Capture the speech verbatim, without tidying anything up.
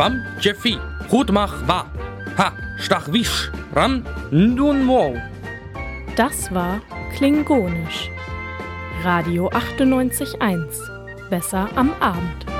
Quam Jeffi, Hutmach wa, ha, Stachwisch, Ran, Ndun Mo. Das war Klingonisch. Radio achtundneunzig Komma eins. Besser am Abend.